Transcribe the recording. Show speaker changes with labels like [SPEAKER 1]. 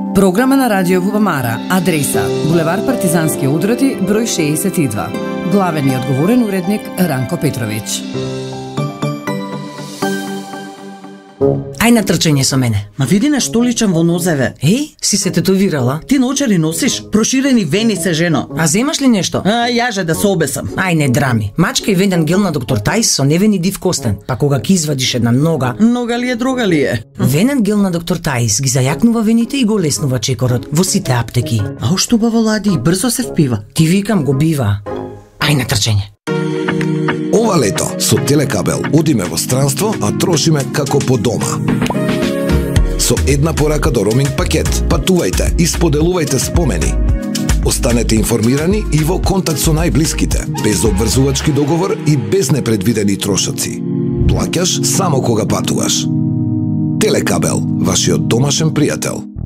[SPEAKER 1] Програма на Радио Бубамара. Адреса: булевар Партизански одроти, број 62. Главен и одговорен уредник Ранко Петрович.
[SPEAKER 2] Ај на трчање со мене.
[SPEAKER 3] Ма види нешто личам во нозеве.
[SPEAKER 2] Си се тетовирала?
[SPEAKER 3] Ти наочари носиш? Проширени вени се, жено.
[SPEAKER 2] А земаш ли нешто?
[SPEAKER 3] Јаже да се обесам.
[SPEAKER 2] Ај не драми. Мачка и венен гел на доктор Тајс со невен и див костен. Па кога ќе извадиш една нога.
[SPEAKER 3] Нога ли е, друга ли е?
[SPEAKER 2] Венен гел на доктор Тајс ги зајакнува вените и го леснува чекорот во сите аптеки.
[SPEAKER 3] А уште убаво лади и брзо се впива.
[SPEAKER 2] Ти викам го бива. Ај на трчање.
[SPEAKER 4] Ова лето со Телекабел одиме во странство, а трошиме како по дома. Со една порака до роуминг пакет, патувајте и споделувајте спомени. Останете информирани и во контакт со најблиските, без обврзувачки договор и без непредвидени трошоци. Плаќаш само кога патуваш. Телекабел, вашиот домашен пријател.